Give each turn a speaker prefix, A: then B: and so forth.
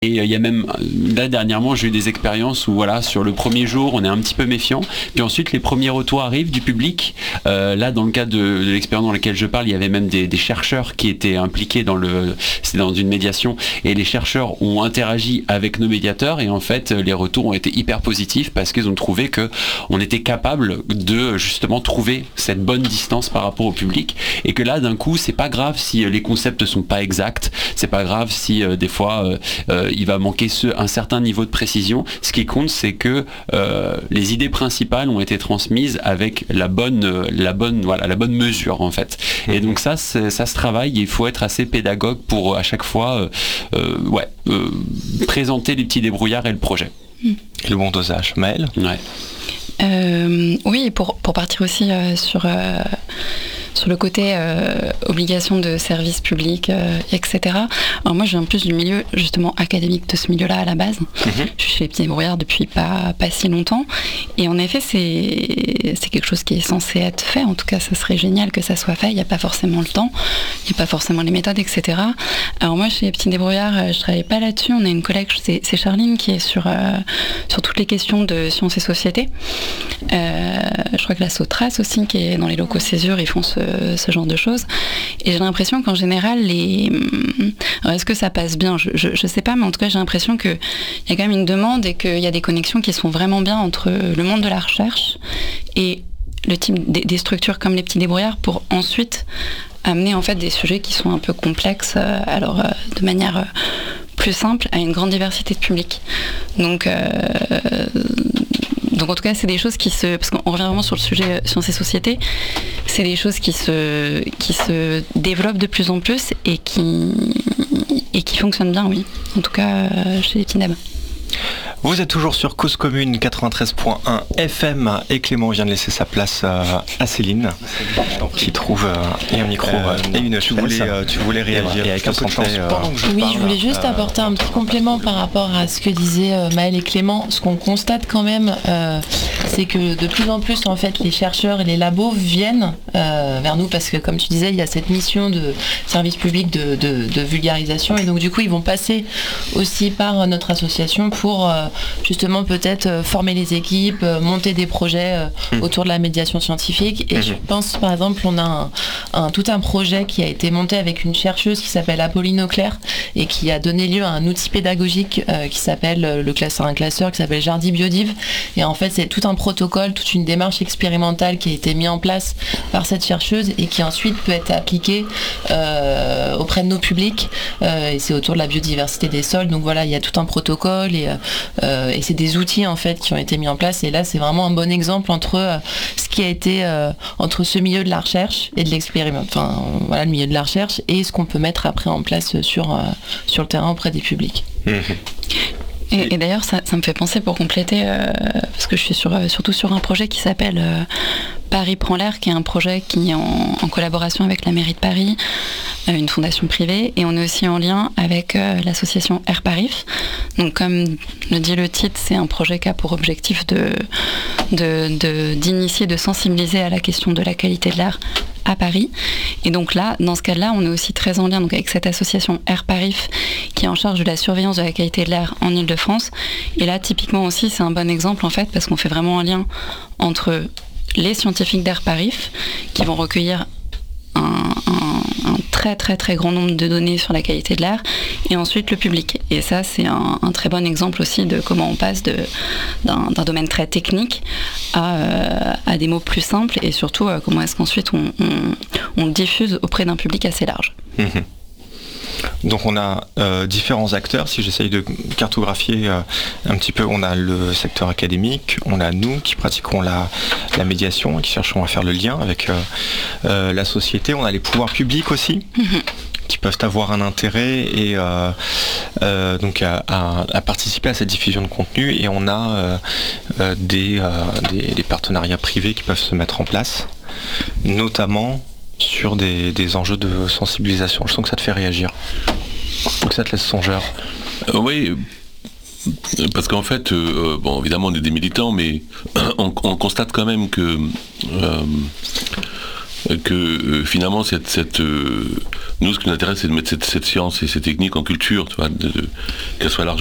A: Et il y a même, là dernièrement, j'ai eu des expériences où voilà, sur le premier jour, on est un petit peu méfiant. Puis ensuite, les premiers retours arrivent du public. Là, dans le cadre de l'expérience dans laquelle je parle, il y avait même des chercheurs qui étaient impliqués c'est dans une médiation. Et les chercheurs ont interagi avec nos médiateurs. Et en fait, les retours ont été hyper positifs parce qu'ils ont trouvé qu'on était capable de justement trouver cette bonne distance par rapport au public. Et que là, d'un coup, c'est pas grave si les concepts sont pas exacts. C'est pas grave si des fois... il va manquer un certain niveau de précision. Ce qui compte, c'est que les idées principales ont été transmises avec la bonne mesure en fait. Et donc ça se travaille. Il faut être assez pédagogue pour à chaque fois présenter les petits débrouillards et le projet.
B: Et le bon dosage. Maëlle ?
C: Ouais. Oui, pour partir aussi sur le côté obligation de service public, etc. Alors moi, je viens plus du milieu justement académique de ce milieu-là à la base. Je suis chez les petits débrouillards depuis pas si longtemps. Et en effet, c'est quelque chose qui est censé être fait. En tout cas, ça serait génial que ça soit fait. Il n'y a pas forcément le temps, il n'y a pas forcément les méthodes, etc. Alors moi, chez les petits débrouillards, je ne travaille pas là-dessus. On a une collègue, c'est Charline, qui est sur toutes les questions de sciences et société. Je crois que la Sotras aussi, qui est dans les locaux Césure, ils font ce genre de choses. Et j'ai l'impression qu'en général, alors est-ce que ça passe bien ? Je sais pas, mais en tout cas, j'ai l'impression qu'il y a quand même une demande et qu'il y a des connexions qui sont vraiment bien entre le monde de la recherche et le type des structures comme les petits débrouillards pour ensuite amener en fait des sujets qui sont un peu complexes, de manière plus simple à une grande diversité de publics. Donc en tout cas, c'est des choses parce qu'on revient vraiment sur le sujet sciences et société, c'est des choses qui se développent de plus en plus et qui fonctionnent bien, oui. En tout cas, chez les petits débats.
B: Vous êtes toujours sur Cause Commune 93.1 FM et Clément vient de laisser sa place à Céline qui trouve un micro et une chaise. Tu voulais réagir
D: et avec un peu de chance pendant que je parle. Oui, je voulais juste apporter un petit complément par rapport à ce que disaient Maëlle et Clément. Ce qu'on constate quand même, c'est que de plus en plus en fait les chercheurs et les labos viennent vers nous parce que comme tu disais, il y a cette mission de service public de vulgarisation et donc du coup ils vont passer aussi par notre association pour justement peut-être former les équipes, monter des projets autour de la médiation scientifique. Et je pense par exemple on a tout un projet qui a été monté avec une chercheuse qui s'appelle Apolline Auclair et qui a donné lieu à un outil pédagogique qui s'appelle un classeur qui s'appelle Jardi Biodiv. Et en fait c'est tout un protocole, toute une démarche expérimentale qui a été mise en place par cette chercheuse et qui ensuite peut être appliquée auprès de nos publics. Et c'est autour de la biodiversité des sols. Donc voilà, il y a tout un protocole et c'est des outils en fait qui ont été mis en place et là c'est vraiment un bon exemple entre ce qui a été entre ce milieu de la recherche et de l'expériment, le milieu de la recherche et ce qu'on peut mettre après en place sur le terrain auprès des publics.
C: Et d'ailleurs ça me fait penser pour compléter parce que je suis surtout sur un projet qui s'appelle Paris prend l'air, qui est un projet qui est en collaboration avec la mairie de Paris, une fondation privée, et on est aussi en lien avec l'association Air Paris. Donc comme le dit le titre, c'est un projet qui a pour objectif d'initier, de sensibiliser à la question de la qualité de l'air à Paris. Et donc là, dans ce cas-là, on est aussi très en lien donc, avec cette association Air Paris qui est en charge de la surveillance de la qualité de l'air en Ile-de-France. Et là, typiquement aussi, c'est un bon exemple en fait, parce qu'on fait vraiment un lien entre les scientifiques d'Air Paris qui vont recueillir un très très très grand nombre de données sur la qualité de l'air et ensuite le public. Et ça c'est un très bon exemple aussi de comment on passe d'un domaine très technique à des mots plus simples et surtout comment est-ce qu'ensuite on le diffuse auprès d'un public assez large.
B: Donc on a différents acteurs, si j'essaye de cartographier un petit peu, on a le secteur académique, on a nous qui pratiquons la médiation, qui cherchons à faire le lien avec la société, on a les pouvoirs publics aussi, qui peuvent avoir un intérêt et donc à participer à cette diffusion de contenu et on a des partenariats privés qui peuvent se mettre en place, notamment sur des enjeux de sensibilisation. Je sens que ça te fait réagir. Donc ça te laisse songeur.
E: Oui, parce qu'en fait, évidemment on est des militants, mais on constate quand même que finalement cette Nous, ce qui nous intéresse, c'est de mettre cette science et ces techniques en culture, tu vois, qu'elle soit largement